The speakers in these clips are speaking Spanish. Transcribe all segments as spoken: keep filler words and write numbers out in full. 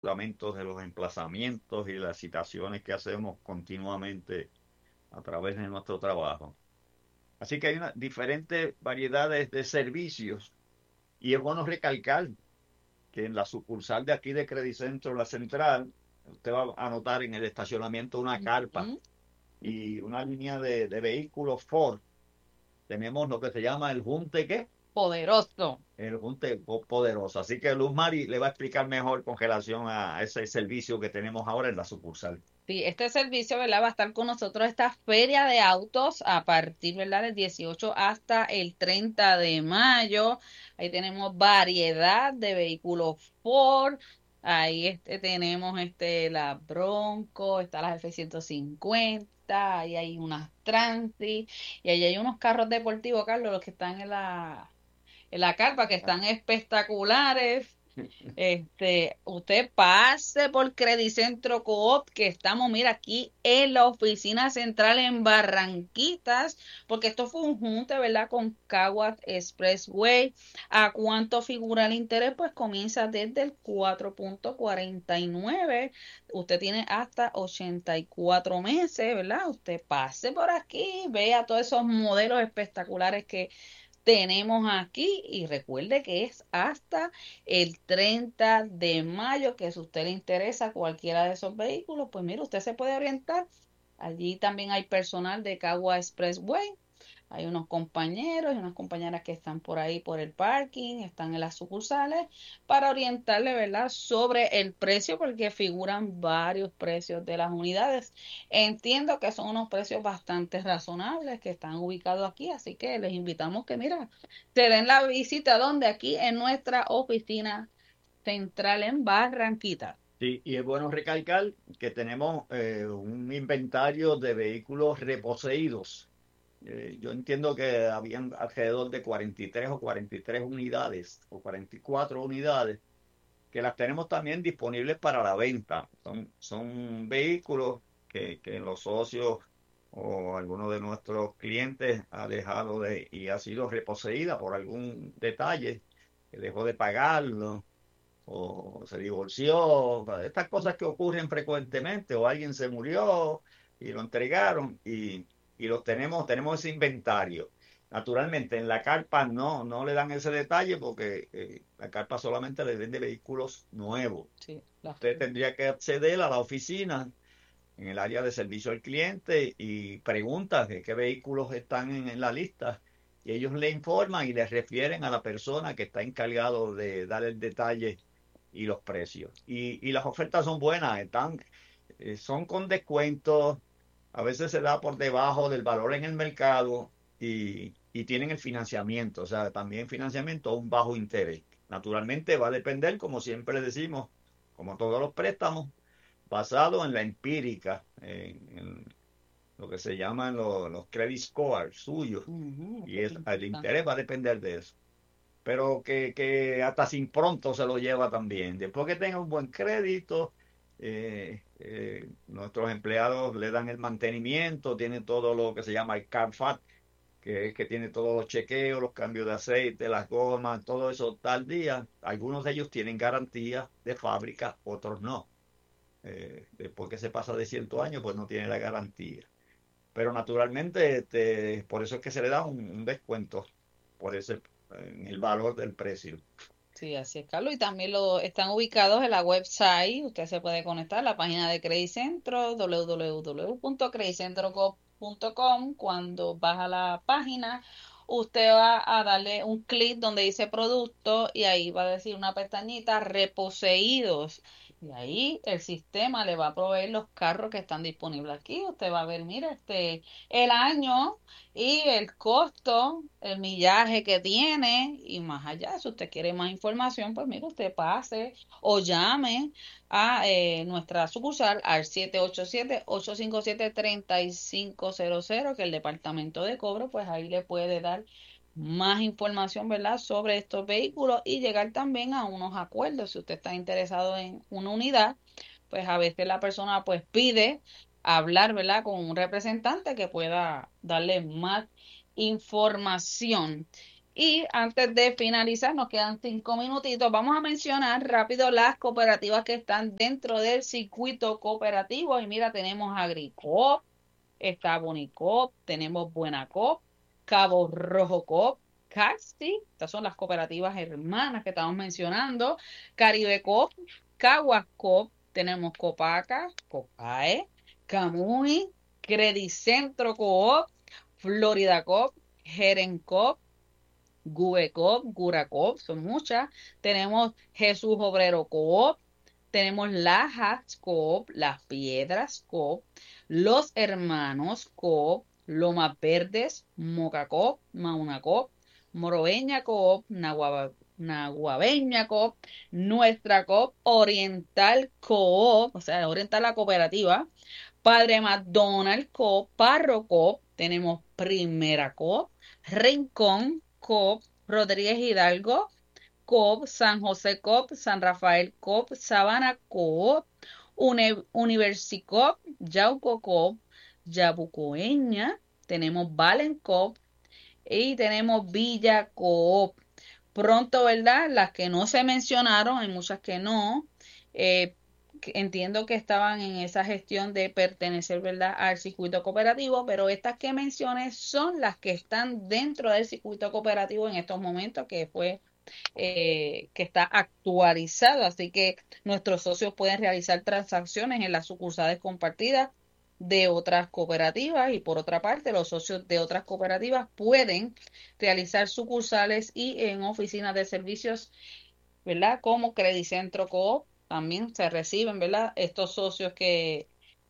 lamentos de los emplazamientos y las citaciones que hacemos continuamente a través de nuestro trabajo. Así que hay una, diferentes variedades de servicios y es bueno recalcar que en la sucursal de aquí de Credit Centro, la central, usted va a notar en el estacionamiento una carpa Ujú. y una línea de, de vehículos Ford. Tenemos lo que se llama el Junte, ¿qué? Poderoso. El Junte Poderoso. Así que Luz Mari le va a explicar mejor con relación a ese servicio que tenemos ahora en la sucursal. Sí, este servicio, ¿verdad? Va a estar con nosotros esta feria de autos a partir, ¿verdad? Del dieciocho hasta el treinta de mayo. Ahí tenemos variedad de vehículos Ford. Ahí este, tenemos este, la Bronco, está la F ciento cincuenta, ahí hay unas Transit y ahí hay unos carros deportivos, Carlos, los que están en la, en la carpa, que están espectaculares. Este, usted pase por Credicentro Coop, que estamos, mira, aquí en la oficina central en Barranquitas, porque esto fue un junte, ¿verdad? Con Caguas Expressway. ¿A cuánto figura el interés? Pues comienza desde el cuatro punto cuarenta y nueve. Usted tiene hasta ochenta y cuatro meses, ¿verdad? Usted pase por aquí, vea todos esos modelos espectaculares que tenemos aquí y recuerde que es hasta el treinta de mayo, que si a usted le interesa cualquiera de esos vehículos, pues mire, usted se puede orientar. Allí también hay personal de Cagua Expressway, hay unos compañeros y unas compañeras que están por ahí por el parking, están en las sucursales para orientarle, ¿verdad?, sobre el precio, porque figuran varios precios de las unidades. Entiendo que son unos precios bastante razonables que están ubicados aquí, así que les invitamos que, mira, se den la visita donde aquí en nuestra oficina central en Barranquita. Sí, y es bueno recalcar que tenemos eh, un inventario de vehículos reposeídos. Eh, yo entiendo que habían alrededor de cuarenta y tres o cuarenta y tres unidades o cuarenta y cuatro unidades que las tenemos también disponibles para la venta. Son, son vehículos que, que los socios o alguno de nuestros clientes ha dejado de y ha sido reposeída por algún detalle que dejó de pagarlo o se divorció, estas cosas que ocurren frecuentemente, o alguien se murió y lo entregaron y, y los tenemos, tenemos ese inventario. Naturalmente, en la carpa no, no le dan ese detalle porque eh, la carpa solamente le vende vehículos nuevos. Sí, la- Usted tendría que acceder a la oficina en el área de servicio al cliente y pregunta de qué vehículos están en, en la lista. Y ellos le informan y le refieren a la persona que está encargado de dar el detalle y los precios. Y, y las ofertas son buenas, están, eh, son con descuentos, a veces se da por debajo del valor en el mercado y, y tienen el financiamiento, o sea, también financiamiento a un bajo interés. Naturalmente va a depender, como siempre decimos, como todos los préstamos, basado en la empírica, en, en lo que se llaman los, los credit scores suyos, Ujú, y eso es es, el importante. interés va a depender de eso. Pero que, que hasta sin pronto se lo lleva también. Después que tenga un buen crédito, eh, eh, nuestros empleados le dan el mantenimiento, tiene todo lo que se llama el CARFAT, que es que tiene todos los chequeos, los cambios de aceite, las gomas, todo eso tal día. Algunos de ellos tienen garantía de fábrica, otros no. Eh, después que se pasa de ciertos años, pues no tiene la garantía. Pero naturalmente, este, por eso es que se le da un, un descuento por ese, en el valor del precio. Sí, así es, Carlos. Y también lo están ubicados en la website. Usted se puede conectar a la página de Credit Centro, w w w punto credit centro punto com. Cuando baja la página, usted va a darle un clic donde dice producto y ahí va a decir una pestañita reposeídos. Y ahí el sistema le va a proveer los carros que están disponibles aquí. Usted va a ver, mira, este, el año y el costo, el millaje que tiene y más allá. Si usted quiere más información, pues mire, usted pase o llame a eh, nuestra sucursal al siete ocho siete, ocho cinco siete, tres cinco cero cero, que el departamento de cobro, pues ahí le puede dar más información, ¿verdad?, sobre estos vehículos y llegar también a unos acuerdos. Si usted está interesado en una unidad, pues a veces la persona pues pide hablar, ¿verdad?, con un representante que pueda darle más información. Y antes de finalizar, nos quedan cinco minutitos, vamos a mencionar rápido las cooperativas que están dentro del circuito cooperativo. Y mira, tenemos Agricop, está Bonicop, tenemos Buenacop, Cabo Rojo Coop, Casti, estas son las cooperativas hermanas que estamos mencionando, Caribe Coop, Caguas Coop, tenemos Copaca, Copae, Camuy, Credicentro Coop, Florida Coop, Jeren Coop, Gubecop, Guracop, son muchas. Tenemos Jesús Obrero Coop, tenemos Lajas Coop, Las Piedras Coop, Los Hermanos Coop, Lomas Verdes, Moca Coop, Mauna Coop, Moroveña Coop, Naguaba, Naguabeña Coop, Nuestra Coop, Oriental Coop, o sea, Oriental la cooperativa, Padre McDonald Coop, Parro Coop, tenemos Primera Coop, Rincón Coop, Rodríguez Hidalgo Coop, San José Coop, San Rafael Coop, Sabana Coop, Uni Universicop, Yauco Coop, Yabucoeña, tenemos Valen Coop y tenemos Villa Coop. Pronto, ¿verdad? Las que no se mencionaron, hay muchas que no. Eh, entiendo que estaban en esa gestión de pertenecer, ¿verdad?, al circuito cooperativo, pero estas que mencioné son las que están dentro del circuito cooperativo en estos momentos, que fue eh, que está actualizado, así que nuestros socios pueden realizar transacciones en las sucursales compartidas de otras cooperativas, y por otra parte los socios de otras cooperativas pueden realizar sucursales y en oficinas de servicios, ¿verdad?, como Credicentro Coop. También se reciben, ¿verdad?, estos socios que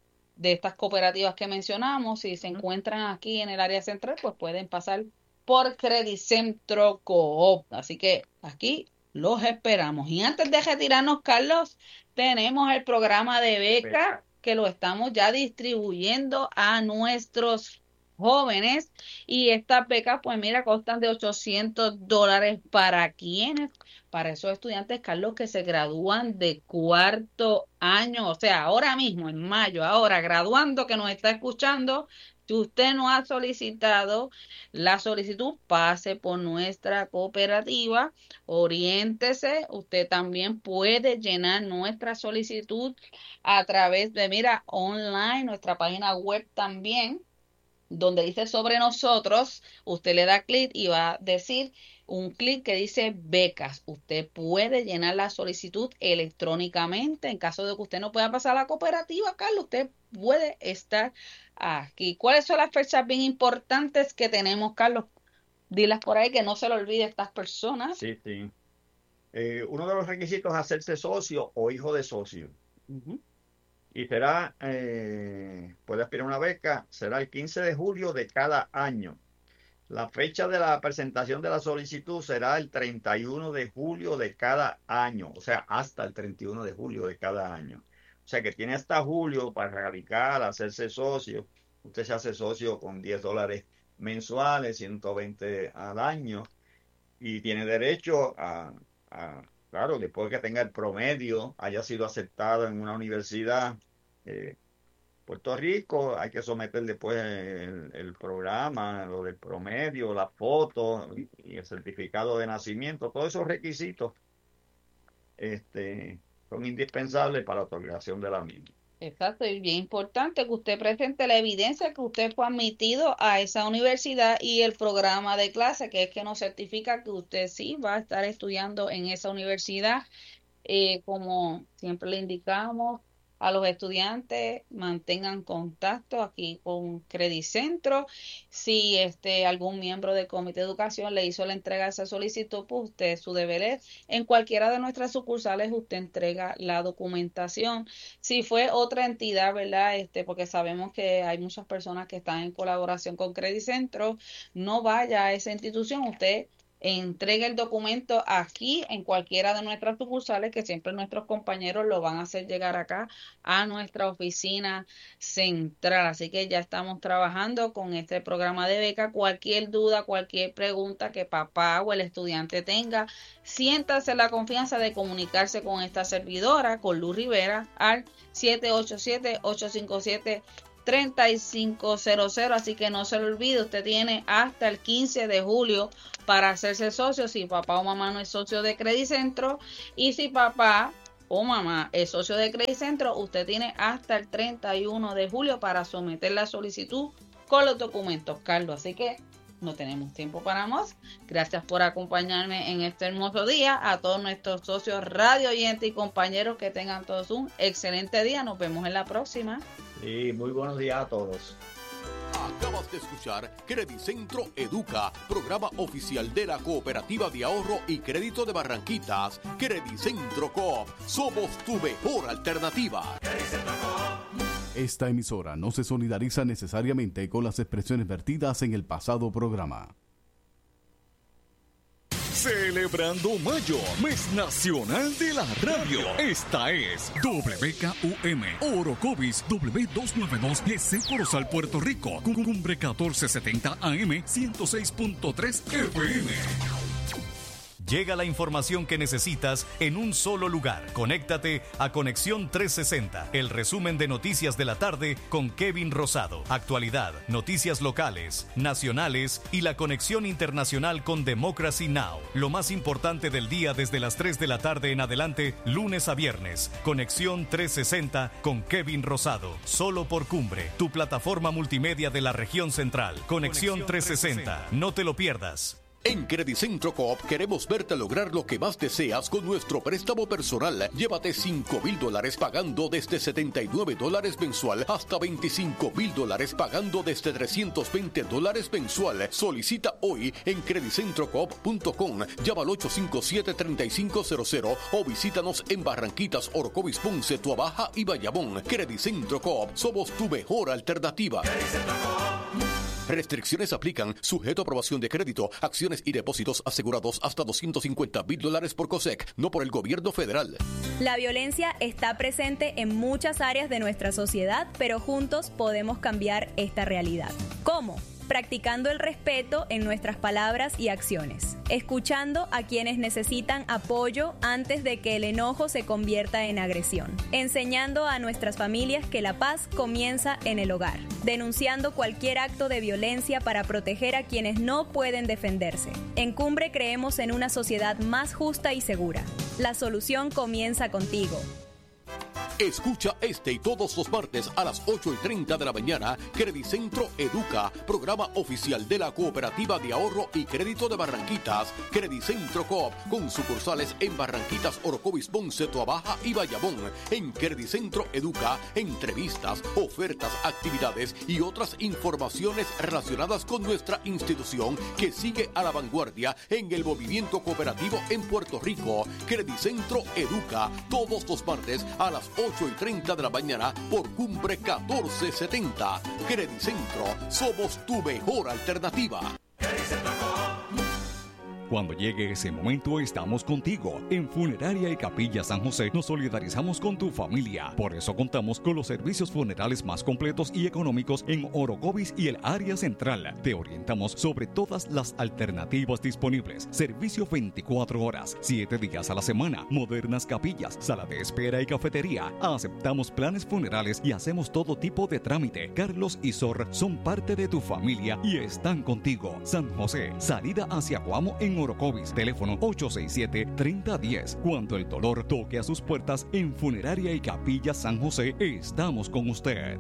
de estas cooperativas que mencionamos, si se encuentran aquí en el área central, pues pueden pasar por Credicentro Coop. Así que aquí los esperamos. Y antes de retirarnos, Carlos, tenemos el programa de beca que lo estamos ya distribuyendo a nuestros jóvenes, y estas becas, pues mira, costan de ochocientos dólares para quienes, para esos estudiantes, Carlos, que se gradúan de cuarto año, o sea, ahora mismo, en mayo, ahora graduando, que nos está escuchando. Si usted no ha solicitado la solicitud, pase por nuestra cooperativa, oriéntese. Usted también puede llenar nuestra solicitud a través de, mira, online, nuestra página web también, donde dice sobre nosotros, usted le da clic y va a decir un clic que dice becas. Usted puede llenar la solicitud electrónicamente. En caso de que usted no pueda pasar a la cooperativa, Carlos, usted puede estar aquí. ¿Cuáles son las fechas bien importantes que tenemos, Carlos? Dilas por ahí, que no se lo olvide a estas personas. Sí, sí. Eh, uno de los requisitos es hacerse socio o hijo de socio. Uh-huh. Y será, eh, puede aspirar a una beca, será el quince de julio de cada año. La fecha de la presentación de la solicitud será el treinta y uno de julio de cada año, o sea, hasta el treinta y uno de julio de cada año. O sea que tiene hasta julio para radicar, hacerse socio. Usted se hace socio con diez dólares mensuales, ciento veinte al año, y tiene derecho a, a claro, después que tenga el promedio, haya sido aceptado en una universidad. Eh, Puerto Rico, hay que someter después el, el programa, lo del promedio, la foto y, y el certificado de nacimiento. Todos esos requisitos este, son indispensables para la otorgación de la misma. Exacto, y bien importante que usted presente la evidencia que usted fue admitido a esa universidad y el programa de clase, que es que nos certifica que usted sí va a estar estudiando en esa universidad. Eh, como siempre le indicamos a los estudiantes, mantengan contacto aquí con Credicentro. Si este algún miembro del comité de educación le hizo la entrega de esa solicitud, pues usted, su deber es, en cualquiera de nuestras sucursales, usted entrega la documentación. Si fue otra entidad, ¿verdad? Este, porque sabemos que hay muchas personas que están en colaboración con Credicentro, no vaya a esa institución, usted entregue el documento aquí en cualquiera de nuestras sucursales, que siempre nuestros compañeros lo van a hacer llegar acá a nuestra oficina central. Así que ya estamos trabajando con este programa de beca. Cualquier duda, cualquier pregunta que papá o el estudiante tenga, siéntase la confianza de comunicarse con esta servidora, con Luz Rivera, al siete ocho siete, ocho cinco siete, treinta y cinco cero cero, así que no se lo olvide, usted tiene hasta el quince de julio para hacerse socio si papá o mamá no es socio de Credicentro, y si papá o mamá es socio de Credicentro, usted tiene hasta el treinta y uno de julio para someter la solicitud con los documentos, Carlos, así que no tenemos tiempo para más. Gracias por acompañarme en este hermoso día. A todos nuestros socios radio oyentes y compañeros, que tengan todos un excelente día. Nos vemos en la próxima. Y muy buenos días a todos. Acabas de escuchar Credicentro Educa, programa oficial de la Cooperativa de Ahorro y Crédito de Barranquitas. Credicentro Coop, somos tu mejor alternativa. Esta emisora no se solidariza necesariamente con las expresiones vertidas en el pasado programa. Celebrando Mayo, mes nacional de la radio. Esta es W K U M, Orocovis W doscientos noventa y dos G C Corozal, Puerto Rico, Cumbre catorce setenta A M, ciento seis punto tres F M. Llega la información que necesitas en un solo lugar. Conéctate a Conexión trescientos sesenta, el resumen de noticias de la tarde con Kevin Rosado. Actualidad, noticias locales, nacionales y la conexión internacional con Democracy Now! Lo más importante del día desde las tres de la tarde en adelante, lunes a viernes. Conexión trescientos sesenta con Kevin Rosado. Solo por Cumbre, tu plataforma multimedia de la región central. Conexión trescientos sesenta. No te lo pierdas. En Credicentro Coop queremos verte lograr lo que más deseas con nuestro préstamo personal. Llévate cinco mil dólares pagando desde setenta y nueve dólares mensual hasta veinticinco mil dólares pagando desde trescientos veinte dólares mensual. Solicita hoy en credicentro coop punto com, llama al ocho cinco siete, tres cinco cero cero o visítanos en Barranquitas, Orocovis, Ponce, Tuabaja y Bayamón. Credicentro Coop, somos tu mejor alternativa. Restricciones aplican, sujeto a aprobación de crédito, acciones y depósitos asegurados hasta doscientos cincuenta mil dólares por COSEC, no por el gobierno federal. La violencia está presente en muchas áreas de nuestra sociedad, pero juntos podemos cambiar esta realidad. ¿Cómo? Practicando el respeto en nuestras palabras y acciones, escuchando a quienes necesitan apoyo antes de que el enojo se convierta en agresión, enseñando a nuestras familias que la paz comienza en el hogar, denunciando cualquier acto de violencia para proteger a quienes no pueden defenderse. En Cumbre creemos en una sociedad más justa y segura. La solución comienza contigo. Escucha este y todos los martes a las ocho y treinta de la mañana, Credicentro Educa, programa oficial de la Cooperativa de Ahorro y Crédito de Barranquitas, Credicentro Coop, con sucursales en Barranquitas, Orocovis, Ponce, Tuabaja y Bayamón. En Credicentro Educa, entrevistas, ofertas, actividades y otras informaciones relacionadas con nuestra institución que sigue a la vanguardia en el movimiento cooperativo en Puerto Rico. Credicentro Educa, todos los martes a las ocho y treinta de la mañana por Cumbre catorce setenta. Credicentro, somos tu mejor alternativa. Cuando llegue ese momento, estamos contigo. En Funeraria y Capilla San José nos solidarizamos con tu familia. Por eso contamos con los servicios funerales más completos y económicos en Orocovis y el área central. Te orientamos sobre todas las alternativas disponibles. Servicio veinticuatro horas, siete días a la semana. Modernas capillas, sala de espera y cafetería. Aceptamos planes funerales y hacemos todo tipo de trámite. Carlos y Sor son parte de tu familia y están contigo. San José, salida hacia Guamo en Orocovis, teléfono ocho seis siete, tres cero uno cero. Cuando el dolor toque a sus puertas, en Funeraria y Capilla San José, estamos con usted.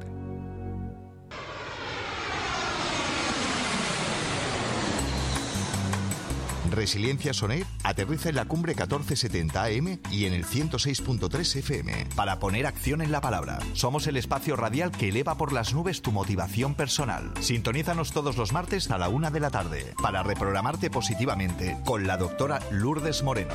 Resiliencia Sonet aterriza en la Cumbre catorce setenta A M y en el ciento seis punto tres F M para poner acción en la palabra. Somos el espacio radial que eleva por las nubes tu motivación personal. Sintonízanos todos los martes a la una de la tarde para reprogramarte positivamente con la doctora Lourdes Moreno.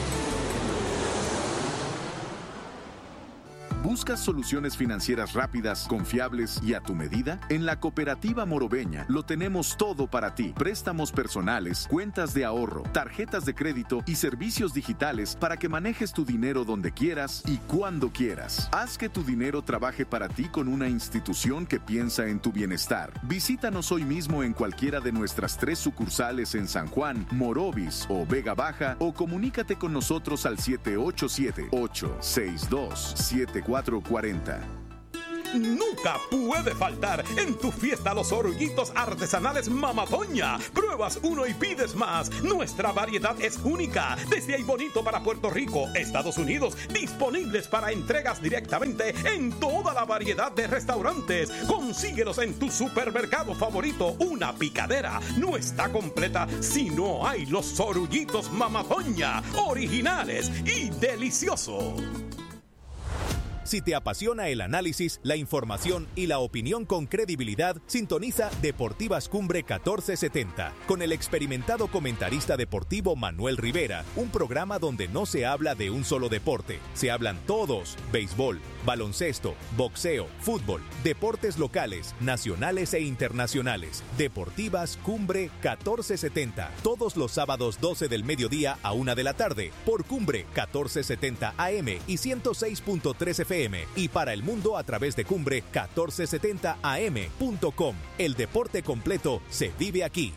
¿Buscas soluciones financieras rápidas, confiables y a tu medida? En la Cooperativa Morobeña lo tenemos todo para ti. Préstamos personales, cuentas de ahorro, tarjetas de crédito y servicios digitales para que manejes tu dinero donde quieras y cuando quieras. Haz que tu dinero trabaje para ti con una institución que piensa en tu bienestar. Visítanos hoy mismo en cualquiera de nuestras tres sucursales en San Juan, Morovis o Vega Baja o comunícate con nosotros al siete ocho siete, ocho seis dos, siete cuatro cuatro cero. nunca puede faltar en tu fiesta los orullitos artesanales Mama Doña. Pruebas uno y pides más. Nuestra variedad es única. Desde ahí bonito para Puerto Rico, Estados Unidos, disponibles para entregas directamente en toda la variedad de restaurantes. Consíguelos en tu supermercado favorito. Una picadera no está completa si no hay los orullitos Mama Doña, originales y deliciosos. Si te apasiona el análisis, la información y la opinión con credibilidad, sintoniza Deportivas Cumbre catorce setenta con el experimentado comentarista deportivo Manuel Rivera, un programa donde no se habla de un solo deporte, se hablan todos: béisbol, baloncesto, boxeo, fútbol, deportes locales, nacionales e internacionales. Deportivas Cumbre catorce setenta, todos los sábados doce del mediodía a una de la tarde, por Cumbre catorce setenta A M y ciento seis punto tres F M, y para el mundo a través de Cumbre catorce setenta A M punto com. El deporte completo se vive aquí.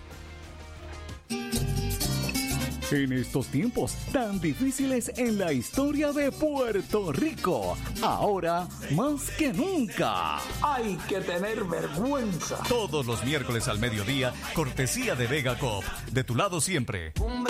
En estos tiempos tan difíciles en la historia de Puerto Rico, ahora más que nunca, hay que tener vergüenza. Todos los miércoles al mediodía, cortesía de Vega Coop. De tu lado siempre. Cumbre.